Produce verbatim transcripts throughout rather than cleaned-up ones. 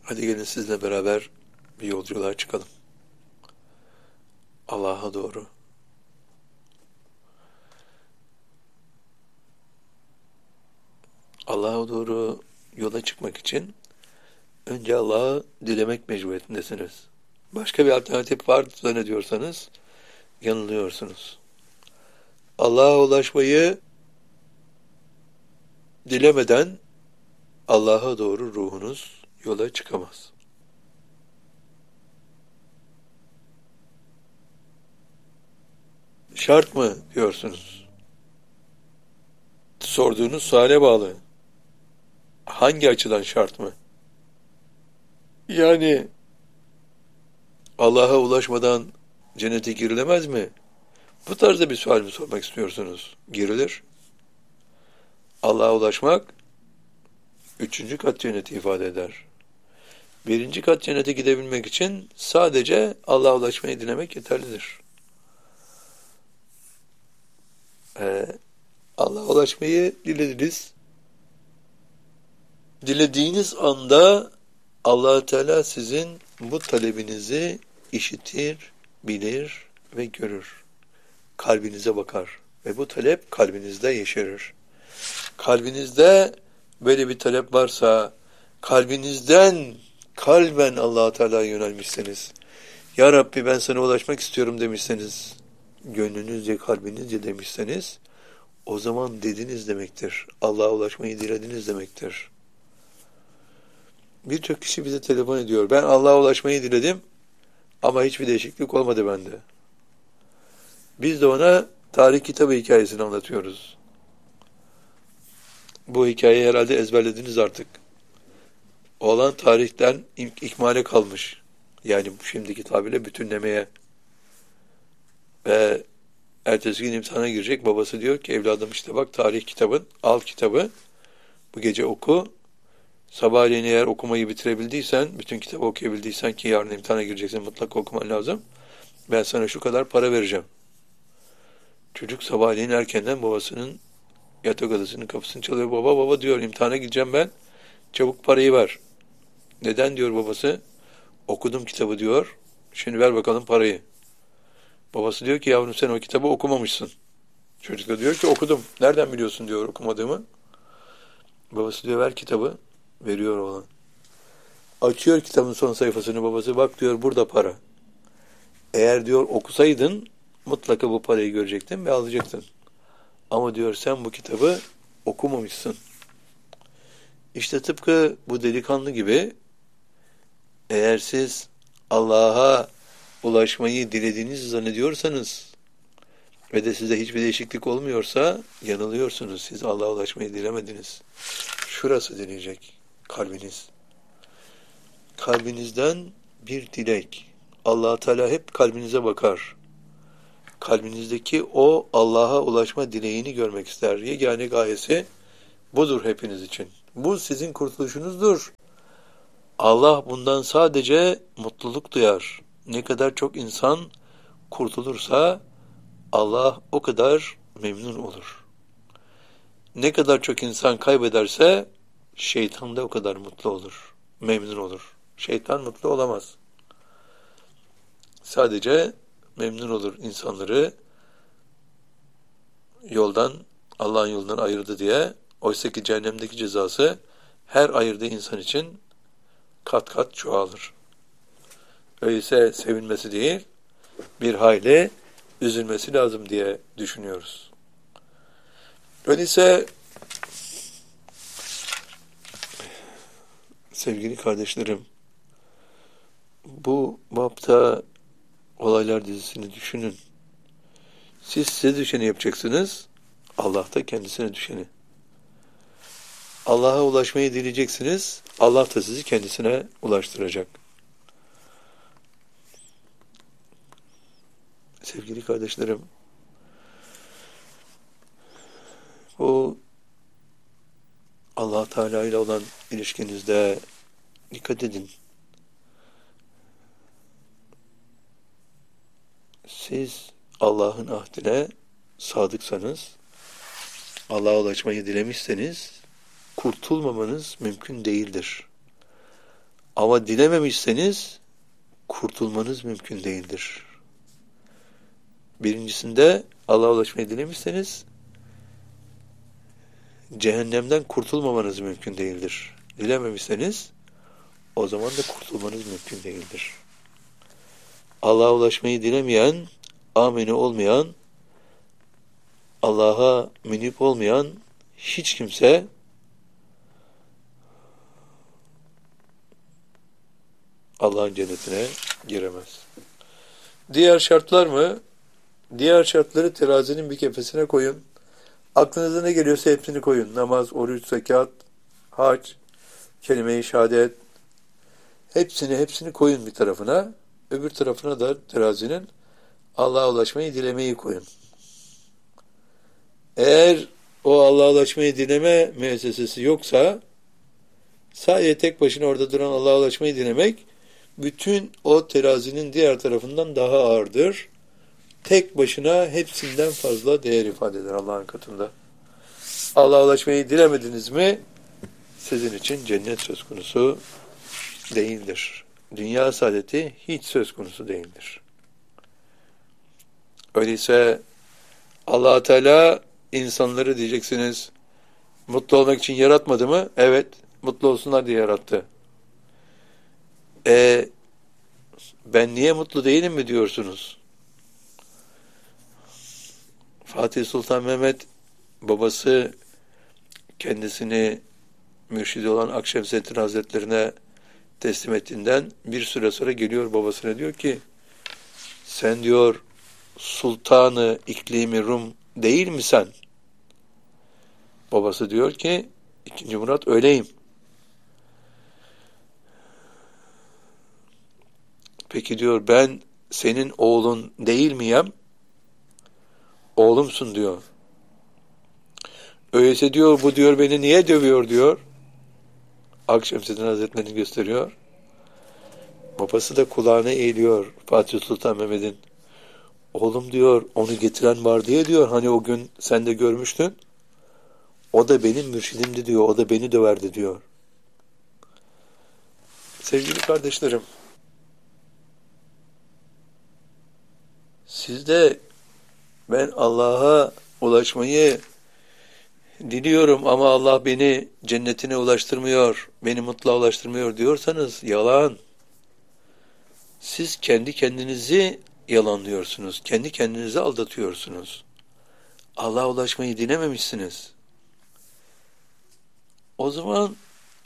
Hadi gelin sizle beraber bir yolculuğa çıkalım. Allah'a doğru. Allah'a doğru yola çıkmak için önce Allah'ı dilemek mecburiyetindesiniz. Başka bir alternatif var zannediyorsanız yanılıyorsunuz. Allah'a ulaşmayı dilemeden Allah'a doğru ruhunuz yola çıkamaz. Şart mı diyorsunuz? Sorduğunuz suale bağlı. Hangi açıdan şart mı? Yani Allah'a ulaşmadan cennete girilemez mi? Bu tarzda bir sual mi sormak istiyorsunuz? Girilir. Allah'a ulaşmak üçüncü kat cenneti ifade eder. Birinci kat cennete gidebilmek için sadece Allah'a ulaşmayı dilemek yeterlidir. Ee, Allah'a ulaşmayı dilediniz. Dilediğiniz anda Allah Teala sizin bu talebinizi işitir, bilir ve görür. Kalbinize bakar ve bu talep kalbinizde yeşerir. Kalbinizde böyle bir talep varsa, kalbinizden kalben Allah Teala'ya yönelmişseniz, Ya Rabbi ben sana ulaşmak istiyorum demişseniz, gönlünüzce, kalbinizce demişseniz, o zaman dediniz demektir. Allah'a ulaşmayı dilediniz demektir. Birçok kişi bize telefon ediyor. Ben Allah'a ulaşmayı diledim ama hiçbir değişiklik olmadı bende. Biz de ona tarih kitabı hikayesini anlatıyoruz. Bu hikayeyi herhalde ezberlediniz artık. Oğlan tarihten ikmale kalmış. Yani şimdiki tabirle bütünlemeye. Ve ertesi gün imtihana girecek. Babası diyor ki evladım işte bak tarih kitabın, al kitabı. Bu gece oku. Sabahleyin eğer okumayı bitirebildiysen, bütün kitabı okuyabildiysen ki yarın imtihana gireceksin mutlaka okuman lazım. Ben sana şu kadar para vereceğim. Çocuk sabahleyin erkenden babasının yatak odasının kapısını çalıyor. Baba baba diyor imtihana gideceğim ben. Çabuk parayı ver. Neden diyor babası? Okudum kitabı diyor. Şimdi ver bakalım parayı. Babası diyor ki yavrum sen o kitabı okumamışsın. Çocuk da diyor ki okudum. Nereden biliyorsun diyor okumadığımı. Babası diyor ver kitabı. Veriyor oğlan. Açıyor kitabın son sayfasını babası. Bak diyor burada para. Eğer diyor okusaydın mutlaka bu parayı görecektin ve alacaktın. Ama diyor sen bu kitabı okumamışsın. İşte tıpkı bu delikanlı gibi eğer siz Allah'a ulaşmayı dilediğinizi zannediyorsanız ve de size hiçbir değişiklik olmuyorsa yanılıyorsunuz. Siz Allah'a ulaşmayı dilemediniz. Şurası dileyecek kalbiniz. Kalbinizden bir dilek. Allah Teala hep kalbinize bakar. Kalbinizdeki o Allah'a ulaşma dileğini görmek ister. Yegane gayesi budur hepiniz için. Bu sizin kurtuluşunuzdur. Allah bundan sadece mutluluk duyar. Ne kadar çok insan kurtulursa Allah o kadar memnun olur. Ne kadar çok insan kaybederse şeytan da o kadar mutlu olur, memnun olur. Şeytan mutlu olamaz. Sadece memnun olur insanları yoldan, Allah'ın yolundan ayırdı diye. Oysa ki cehennemdeki cezası her ayırdığı insan için kat kat çoğalır. Öyleyse sevinmesi değil, bir hayli üzülmesi lazım diye düşünüyoruz. Öyleyse sevgili kardeşlerim, bu bapta olaylar dizisini düşünün. Siz size düşeni yapacaksınız, Allah da kendisine düşeni. Allah'a ulaşmayı dileyeceksiniz, Allah da sizi kendisine ulaştıracak. Sevgili kardeşlerim, bu Allah Teala ile olan ilişkinizde dikkat edin. Siz Allah'ın ahdine sadıksanız, Allah'a ulaşmayı dilemişseniz, kurtulmamanız mümkün değildir. Ama dilememişseniz kurtulmanız mümkün değildir. Birincisinde Allah'a ulaşmayı dilemişseniz cehennemden kurtulmamanız mümkün değildir. Dilememişseniz o zaman da kurtulmanız mümkün değildir. Allah'a ulaşmayı dilemeyen, ameni olmayan, Allah'a münip olmayan hiç kimse Allah'ın cennetine giremez. Diğer şartlar mı? Diğer şartları terazinin bir kefesine koyun. Aklınıza ne geliyorsa hepsini koyun. Namaz, oruç, zekat, hac, kelime-i şehadet. Hepsini hepsini koyun bir tarafına. Öbür tarafına da terazinin Allah'a ulaşmayı dilemeyi koyun. Eğer o Allah'a ulaşmayı dileme müessesesi yoksa sadece tek başına orada duran Allah'a ulaşmayı dilemek bütün o terazinin diğer tarafından daha ağırdır. Tek başına hepsinden fazla değer ifade eder Allah'ın katında. Allah'a ulaşmayı dilemediniz mi sizin için cennet söz konusu değildir. Dünya saadeti hiç söz konusu değildir. Öyleyse Allah Teala insanları diyeceksiniz mutlu olmak için yaratmadı mı? Evet, mutlu olsunlar diye yarattı. E ben niye mutlu değilim mi diyorsunuz? Fatih Sultan Mehmet babası kendisini mürşidi olan Akşemseddin Hazretlerine teslim ettiğinden bir süre sonra geliyor babasına diyor ki sen diyor sultanı iklimi Rum değil mi sen? Babası diyor ki ikinci Murat öyleyim. Peki diyor ben senin oğlun değil miyim? Oğlumsun diyor. Öyleyse diyor bu diyor beni niye dövüyor diyor. Akşemseddin Hazretleri'ni gösteriyor. Babası da kulağına eğiliyor Fatih Sultan Mehmet'in. Oğlum diyor onu getiren var diye diyor hani o gün sen de görmüştün. O da benim mürşidimdi diyor. O da beni döverdi diyor. Sevgili kardeşlerim, siz de ben Allah'a ulaşmayı diliyorum ama Allah beni cennetine ulaştırmıyor, beni mutluluğa ulaştırmıyor diyorsanız yalan. Siz kendi kendinizi yalanlıyorsunuz, kendi kendinizi aldatıyorsunuz. Allah'a ulaşmayı dilememişsiniz. O zaman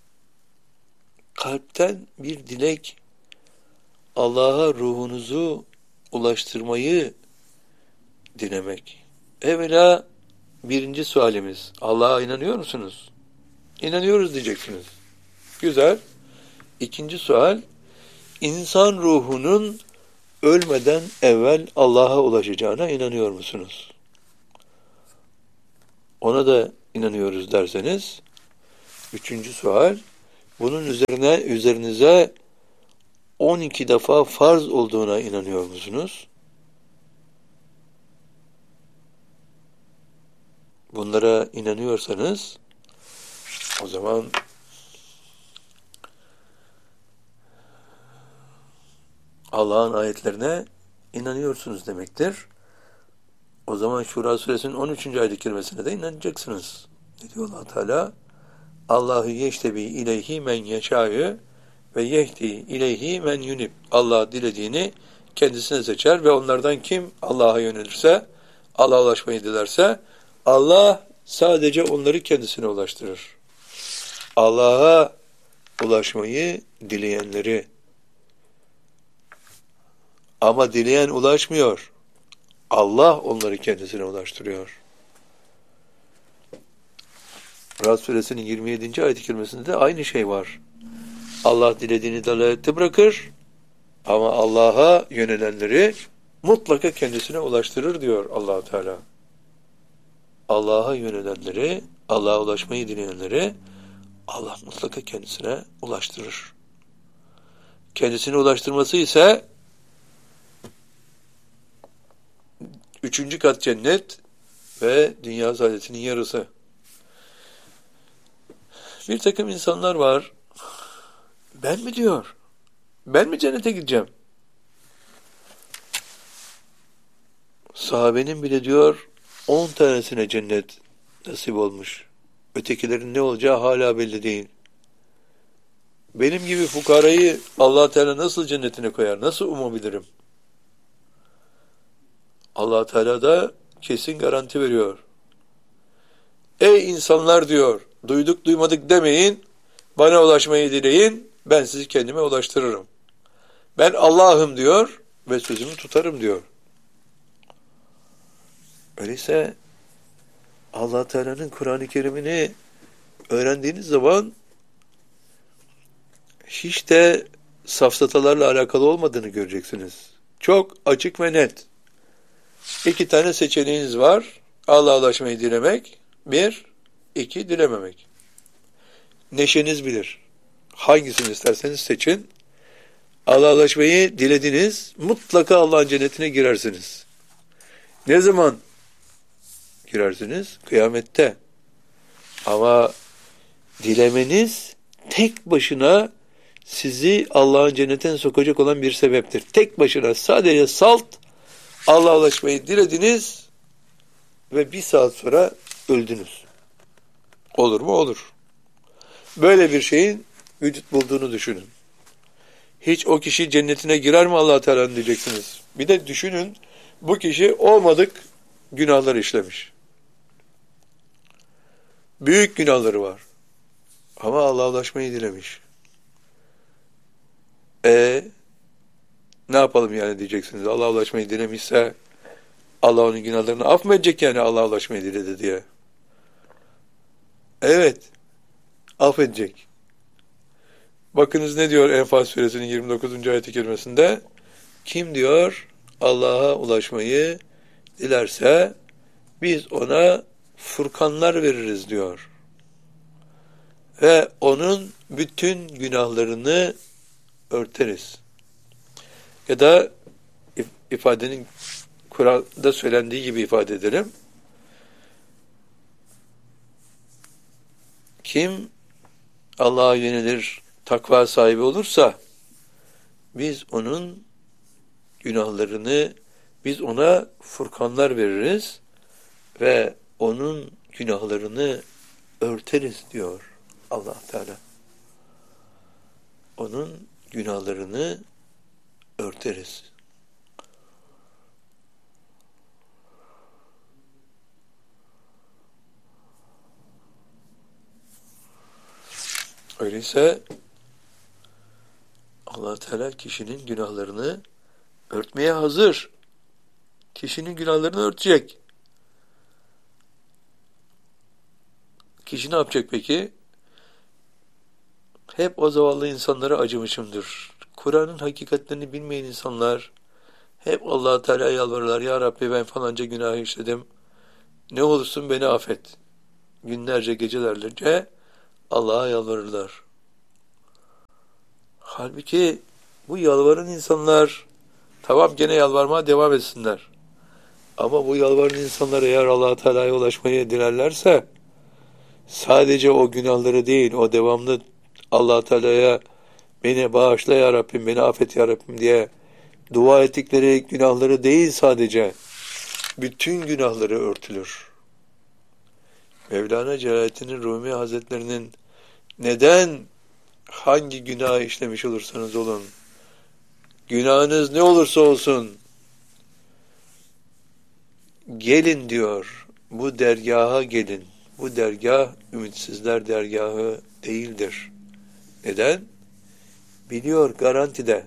kalpten bir dilek Allah'a ruhunuzu ulaştırmayı dilemek. Evvela birinci sualimiz. Allah'a inanıyor musunuz? İnanıyoruz diyeceksiniz. Güzel. İkinci sual. İnsan ruhunun ölmeden evvel Allah'a ulaşacağına inanıyor musunuz? Ona da inanıyoruz derseniz. Üçüncü sual. Bunun üzerine üzerinize on iki defa farz olduğuna inanıyor musunuz? Bunlara inanıyorsanız o zaman Allah'ın ayetlerine inanıyorsunuz demektir. O zaman Şura suresinin on üçüncü ayet-i kerimesine de inanacaksınız. Ne diyor Allah Teala? Allahu yeştebi ileyhi men yeşâ'ı ve yehdi ileyhi men yunib. Allah dilediğini kendisine seçer ve onlardan kim Allah'a yönelirse, Allah'a ulaşmayı dilerse Allah sadece onları kendisine ulaştırır. Allah'a ulaşmayı dileyenleri ama dileyen ulaşmıyor. Allah onları kendisine ulaştırıyor. Rad suresinin yirmi yedinci ayet-i kerimesinde de aynı şey var. Allah dilediğini dalalette bırakır ama Allah'a yönelenleri mutlaka kendisine ulaştırır diyor Allah Teala. Allah'a yönelenleri, Allah'a ulaşmayı dileyenleri Allah mutlaka kendisine ulaştırır. Kendisine ulaştırması ise üçüncü kat cennet ve dünya saadetinin yarısı. Bir takım insanlar var, Ben mi diyor? Ben mi cennete gideceğim? Sahabenin bile diyor on tanesine cennet nasip olmuş. Ötekilerin ne olacağı hala belli değil. Benim gibi fukarayı Allah Teala nasıl cennetine koyar? Nasıl umabilirim? Allah Teala da kesin garanti veriyor. Ey insanlar diyor, duyduk duymadık demeyin, bana ulaşmayı dileyin, ben sizi kendime ulaştırırım. Ben Allah'ım diyor ve sözümü tutarım diyor. Öyleyse Allah Teala'nın Kur'an-ı Kerim'ini öğrendiğiniz zaman hiç de safsatalarla alakalı olmadığını göreceksiniz. Çok açık ve net. İki tane seçeneğiniz var. Allah'a ulaşmayı dilemek. Bir, iki, dilememek. Neşeniz bilir. Hangisini isterseniz seçin. Allah'a ulaşmayı dilediniz. Mutlaka Allah'ın cennetine girersiniz. Ne zaman girersiniz? Kıyamette. Ama dilemeniz tek başına sizi Allah'ın cennetine sokacak olan bir sebeptir. Tek başına sadece salt Allah'a ulaşmayı dilediniz ve bir saat sonra öldünüz. Olur mu? Olur. Böyle bir şeyin vücut bulduğunu düşünün. Hiç o kişi cennetine girer mi Allah Teala'nın diyeceksiniz. Bir de düşünün, bu kişi olmadık günahlar işlemiş. Büyük günahları var. Ama Allah'a ulaşmayı dilemiş. E ne yapalım yani diyeceksiniz. Allah'a ulaşmayı dilemişse Allah onun günahlarını af mı edecek yani Allah'a ulaşmayı diledi diye? Evet. Affedecek. Bakınız ne diyor Enfal suresinin yirmi dokuzuncu ayet-i kerimesinde? Kim diyor Allah'a ulaşmayı dilerse biz ona furkanlar veririz diyor. Ve onun bütün günahlarını örteriz. Ya da ifadenin Kur'an'da söylendiği gibi ifade edelim. Kim Allah'a yönelir, takva sahibi olursa biz onun günahlarını, biz ona furkanlar veririz ve onun günahlarını örteriz diyor Allah Teala. Onun günahlarını örteriz. Öyleyse Allah Teala kişinin günahlarını örtmeye hazır. Kişinin günahlarını örtecek. Kişi ne yapacak peki? Hep o zavallı insanlara acımışımdır. Kur'an'ın hakikatlerini bilmeyen insanlar hep Allah Teala'ya yalvarırlar. Ya Rabbi ben falanca günah işledim. Ne olursun beni affet. Günlerce gecelerce Allah'a yalvarırlar. Halbuki bu yalvaran insanlar tamam gene yalvarmaya devam etsinler. Ama bu yalvaran insanlar eğer Allah Teala'ya ulaşmayı dilerlerse sadece o günahları değil, o devamlı Allah Teala'ya beni bağışla ya Rabbim, beni affet ya Rabbim diye dua ettikleri günahları değil sadece, bütün günahları örtülür. Mevlana Celaleddin Rumi Hazretlerinin neden hangi günah işlemiş olursanız olun, günahınız ne olursa olsun, gelin diyor, bu dergaha gelin. Bu dergah ümitsizler dergahı değildir. Neden? Biliyor garantide.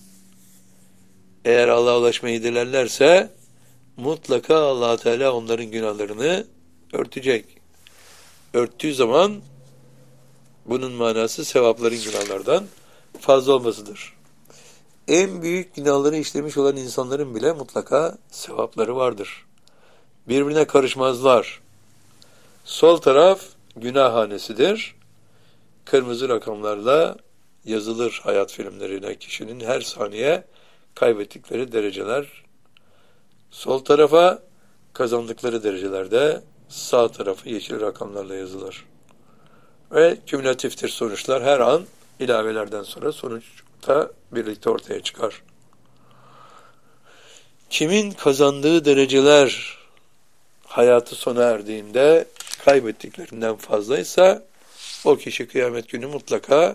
Eğer Allah'a ulaşmayı dilerlerse mutlaka Allah Teala onların günahlarını örtecek. Örttüğü zaman bunun manası sevapların günahlardan fazla olmasıdır. En büyük günahları işlemiş olan insanların bile mutlaka sevapları vardır. Birbirine karışmazlar. Sol taraf günah hanesidir. Kırmızı rakamlarla yazılır hayat filmlerine kişinin her saniye kaybettikleri dereceler. Sol tarafa kazandıkları derecelerde, sağ tarafı yeşil rakamlarla yazılır. Ve kümülatiftir sonuçlar. Her an ilavelerden sonra sonuçta birlikte ortaya çıkar. Kimin kazandığı dereceler hayatı sona erdiğinde kaybettiklerinden fazlaysa o kişi kıyamet günü mutlaka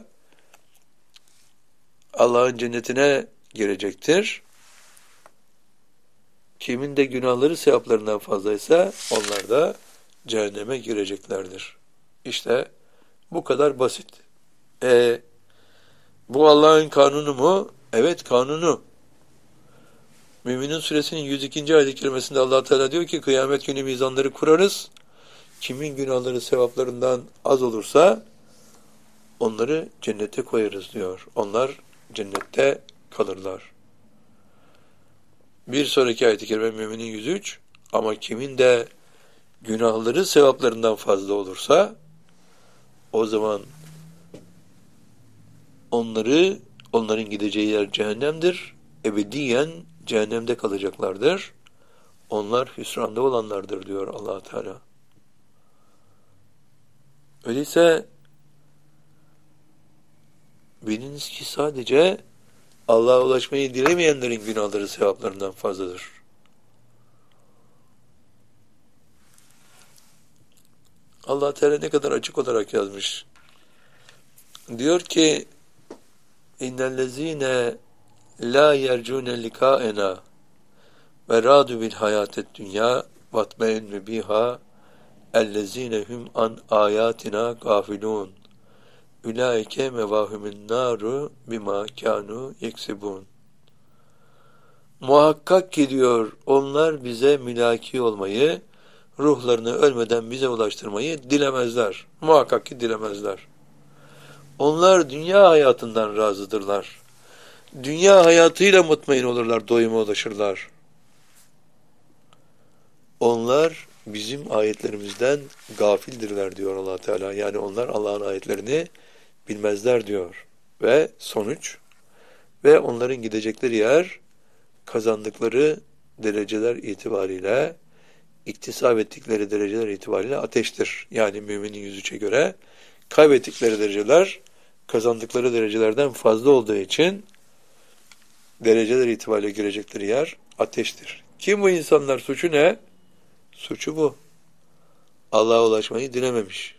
Allah'ın cennetine girecektir. Kimin de günahları sevaplarından fazlaysa onlar da cehenneme gireceklerdir. İşte bu kadar basit. E, bu Allah'ın kanunu mu? Evet, kanunu. Müminin Suresinin yüz ikinci ayet-i kerimesinde Allah Teala diyor ki kıyamet günü mizanları kurarız. Kimin günahları sevaplarından az olursa onları cennete koyarız diyor. Onlar cennette kalırlar. Bir sonraki ayet-i kerime Müminin yüz üç, ama kimin de günahları sevaplarından fazla olursa o zaman onları, onların gideceği yer cehennemdir. Ebediyen cehennemde kalacaklardır. Onlar hüsranda olanlardır diyor Allah Teala. Öyleyse biliniz ki sadece Allah'a ulaşmayı dilemeyenlerin günahları sevaplarından fazladır. Allah Teala ne kadar açık olarak yazmış. Diyor ki İnnellezîne lâ yercûne likâena ve râdü bil hayâted dünyâ vatme'ennü biha ellezîne hum an âyâtina gâfilûn ulaike mevahumun naru bima kanu yeksibun. Muhakkak ki diyor onlar bize mülaki olmayı, ruhlarını ölmeden bize ulaştırmayı dilemezler. Muhakkak ki dilemezler. Onlar dünya hayatından razıdırlar. Dünya hayatıyla mutmain olurlar, doyuma ulaşırlar. Onlar bizim ayetlerimizden gafildirler diyor Allah Teala. Yani onlar Allah'ın ayetlerini bilmezler diyor. Ve sonuç ve onların gidecekleri yer kazandıkları dereceler itibariyle, iktisap ettikleri dereceler itibariyle ateştir. Yani müminin yüz üçe göre kaybettikleri dereceler kazandıkları derecelerden fazla olduğu için dereceler itibariyle girecekleri yer ateştir. Kim bu insanlar? Suçu ne? Suçu bu. Allah'a ulaşmayı dilememiş.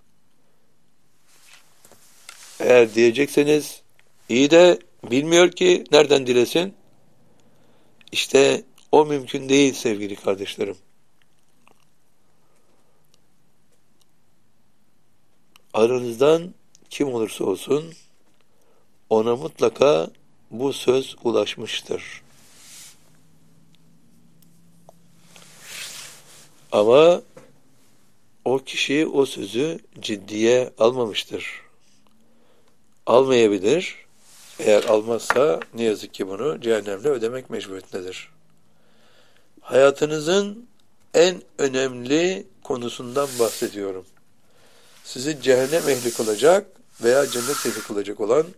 Eğer diyecekseniz iyi de bilmiyor ki nereden dilesin? İşte o mümkün değil sevgili kardeşlerim. Aranızdan kim olursa olsun ona mutlaka bu söz ulaşmıştır. Ama o kişi o sözü ciddiye almamıştır. Almayabilir. Eğer almazsa ne yazık ki bunu cehennemle ödemek mecburiyetindedir. Hayatınızın en önemli konusundan bahsediyorum. Sizi cehennem ehli kılacak veya cennet ehli kılacak olan